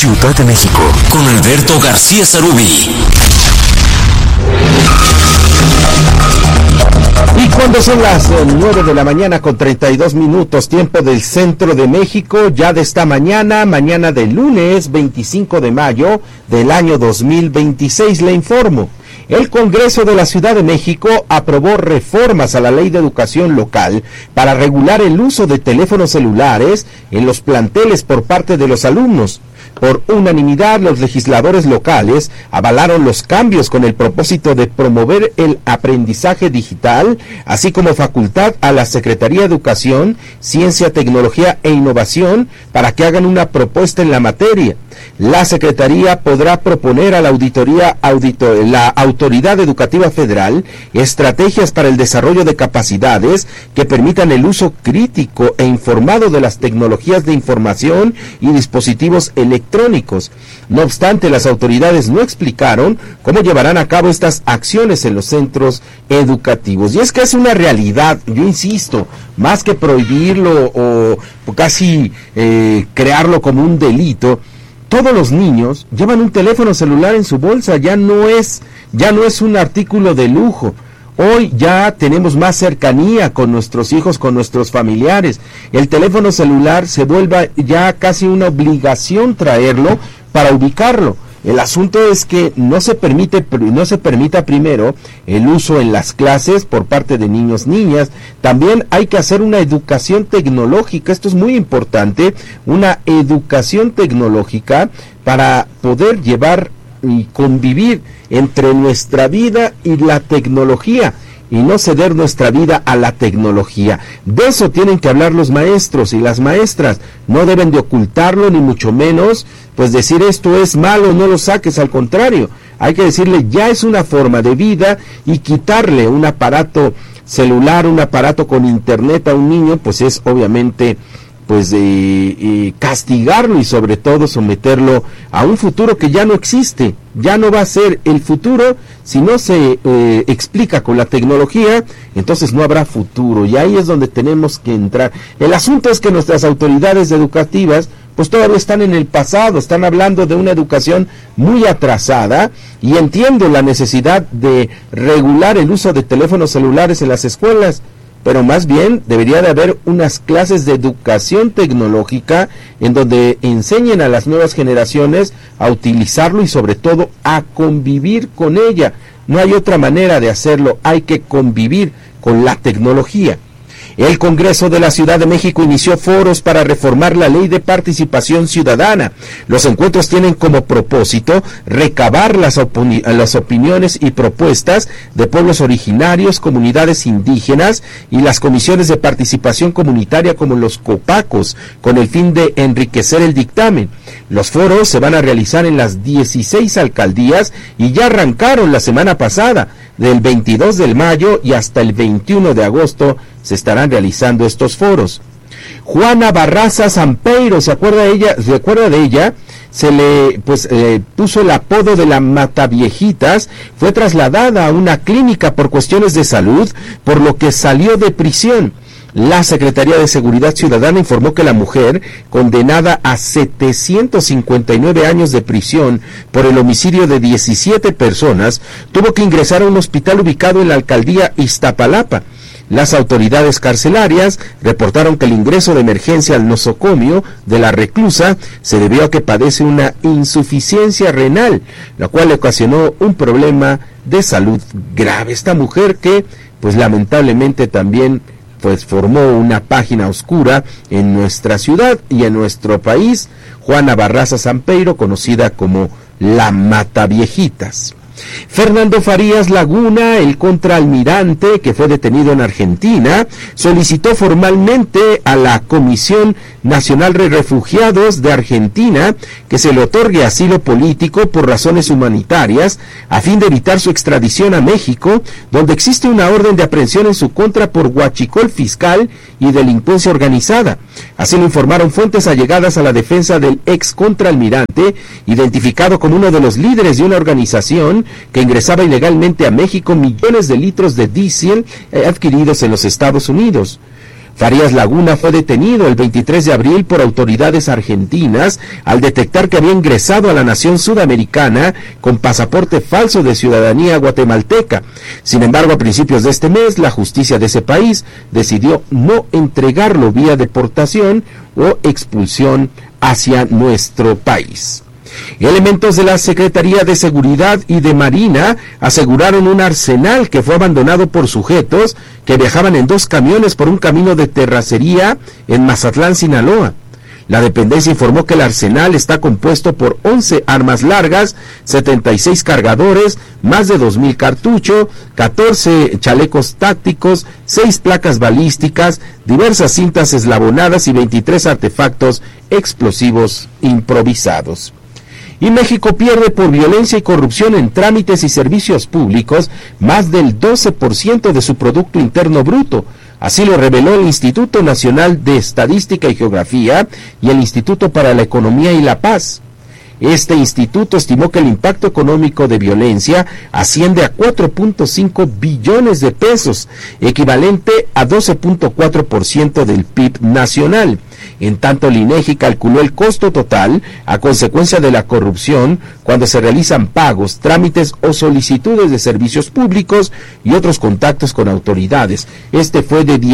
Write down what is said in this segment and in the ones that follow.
Ciudad de México, con Alberto García Sarubí. Y cuando son las 9 de la mañana con 32 minutos, tiempo del centro de México, ya de esta mañana de lunes 25 de mayo del año 2026, le informo. El Congreso de la Ciudad de México aprobó reformas a la Ley de Educación Local para regular el uso de teléfonos celulares en los planteles por parte de los alumnos. Por unanimidad, los legisladores locales avalaron los cambios con el propósito de promover el aprendizaje digital, así como facultad a la Secretaría de Educación, Ciencia, Tecnología e Innovación para que hagan una propuesta en la materia. La Secretaría podrá proponer a la la Autoridad Educativa Federal estrategias para el desarrollo de capacidades que permitan el uso crítico e informado de las tecnologías de información y dispositivos electrónicos. No obstante, las autoridades no explicaron cómo llevarán a cabo estas acciones en los centros educativos. Y es que es una realidad, yo insisto, más que prohibirlo o casi crearlo como un delito. Todos los niños llevan un teléfono celular en su bolsa, ya no es un artículo de lujo. Hoy ya tenemos más cercanía con nuestros hijos, con nuestros familiares. El teléfono celular se vuelve ya casi una obligación traerlo para ubicarlo. El asunto es que no se permita primero el uso en las clases por parte de niños, niñas. También hay que hacer una educación tecnológica, esto es muy importante, una educación tecnológica para poder llevar y convivir entre nuestra vida y la tecnología, y no ceder nuestra vida a la tecnología. De eso tienen que hablar los maestros y las maestras. No deben de ocultarlo, ni mucho menos pues decir esto es malo, no lo saques. Al contrario, hay que decirle ya es una forma de vida, y quitarle un aparato celular, un aparato con internet a un niño, pues es obviamente pues castigarlo, y sobre todo someterlo a un futuro que ya no existe. Ya no va a ser el futuro si no se explica con la tecnología. Entonces no habrá futuro, y ahí es donde tenemos que entrar. El asunto es que nuestras autoridades educativas pues todavía están en el pasado, están hablando de una educación muy atrasada, y entiendo la necesidad de regular el uso de teléfonos celulares en las escuelas, pero más bien debería de haber unas clases de educación tecnológica en donde enseñen a las nuevas generaciones a utilizarlo y sobre todo a convivir con ella. No hay otra manera de hacerlo, hay que convivir con la tecnología. El Congreso de la Ciudad de México inició foros para reformar la Ley de Participación Ciudadana. Los encuentros tienen como propósito recabar las opiniones y propuestas de pueblos originarios, comunidades indígenas y las comisiones de participación comunitaria como los COPACOS, con el fin de enriquecer el dictamen. Los foros se van a realizar en las 16 alcaldías y ya arrancaron la semana pasada. Del 22 de mayo y hasta el 21 de agosto se estarán realizando estos foros. Juana Barraza Sampeiro, ¿se acuerda de ella? Se le puso el apodo de la Mataviejitas. Fue trasladada a una clínica por cuestiones de salud, por lo que salió de prisión. La Secretaría de Seguridad Ciudadana informó que la mujer, condenada a 759 años de prisión por el homicidio de 17 personas, tuvo que ingresar a un hospital ubicado en la alcaldía Iztapalapa. Las autoridades carcelarias reportaron que el ingreso de emergencia al nosocomio de la reclusa se debió a que padece una insuficiencia renal, la cual le ocasionó un problema de salud grave. Esta mujer que, pues lamentablemente también formó una página oscura en nuestra ciudad y en nuestro país. Juana Barraza Sampeiro, conocida como la Mataviejitas. Fernando Farías Laguna, el contraalmirante que fue detenido en Argentina, solicitó formalmente a la Comisión Nacional de Refugiados de Argentina que se le otorgue asilo político por razones humanitarias a fin de evitar su extradición a México, donde existe una orden de aprehensión en su contra por huachicol fiscal y delincuencia organizada. Así lo informaron fuentes allegadas a la defensa del ex contraalmirante, identificado como uno de los líderes de una organización que ingresaba ilegalmente a México millones de litros de diésel adquiridos en los Estados Unidos. Farías Laguna fue detenido el 23 de abril por autoridades argentinas al detectar que había ingresado a la nación sudamericana con pasaporte falso de ciudadanía guatemalteca. Sin embargo, a principios de este mes, la justicia de ese país decidió no entregarlo vía deportación o expulsión hacia nuestro país. Elementos de la Secretaría de Seguridad y de Marina aseguraron un arsenal que fue abandonado por sujetos que viajaban en 2 camiones por un camino de terracería en Mazatlán, Sinaloa. La dependencia informó que el arsenal está compuesto por 11 armas largas, 76 cargadores, más de 2,000 cartuchos, 14 chalecos tácticos, 6 placas balísticas, diversas cintas eslabonadas y 23 artefactos explosivos improvisados. Y México pierde por violencia y corrupción en trámites y servicios públicos más del 12% de su Producto Interno Bruto. Así lo reveló el Instituto Nacional de Estadística y Geografía y el Instituto para la Economía y la Paz. Este instituto estimó que el impacto económico de violencia asciende a 4.5 billones de pesos, equivalente a 12.4% del PIB nacional. En tanto, el INEGI calculó el costo total a consecuencia de la corrupción cuando se realizan pagos, trámites o solicitudes de servicios públicos y otros contactos con autoridades. Este fue de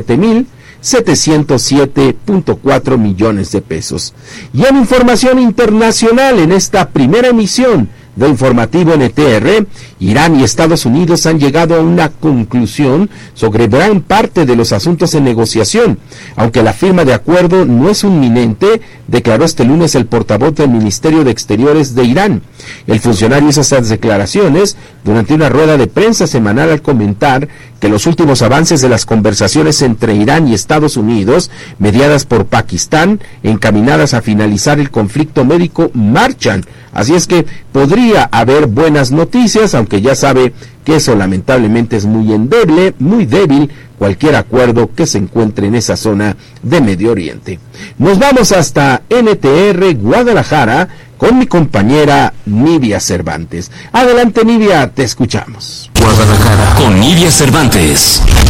17,707.4 millones de pesos. Y en información internacional, en esta primera emisión de Informativo NTR, Irán y Estados Unidos han llegado a una conclusión sobre gran parte de los asuntos en negociación, aunque la firma de acuerdo no es inminente, declaró este lunes el portavoz del Ministerio de Exteriores de Irán. El funcionario hizo esas declaraciones durante una rueda de prensa semanal al comentar que los últimos avances de las conversaciones entre Irán y Estados Unidos, mediadas por Pakistán, encaminadas a finalizar el conflicto médico, marchan. Así es que podría haber buenas noticias, aunque ya sabe que eso lamentablemente es muy débil cualquier acuerdo que se encuentre en esa zona de Medio Oriente. Nos vamos hasta NTR Guadalajara con mi compañera Nidia Cervantes. Adelante, Nidia, te escuchamos. Guadalajara con Nidia Cervantes.